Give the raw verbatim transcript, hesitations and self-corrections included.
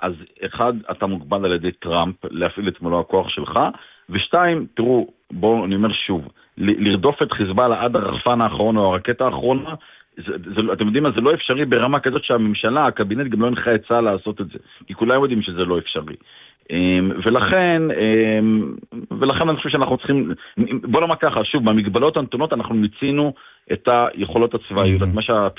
אז אחד, אתה מוגבל על ידי טראמפ להפעיל את מלוא הכוח שלך, ושתיים, תראו, בואו, אני אומר שוב, לרדוף את חיזבאללה עד הרחפן האחרון או הרקטה האחרונה, זה, זה, אתם יודעים מה, זה לא אפשרי ברמה כזאת שהממשלה, הקבינט גם לא הנחה את צה"ל לעשות את זה, כי כולם יודעים שזה לא אפשרי. ולכן, ולכן אני חושב שאנחנו צריכים, בוא נאמר ככה, שוב, במגבלות הנתונות אנחנו מיצינו את היכולות הצבאיות, את מה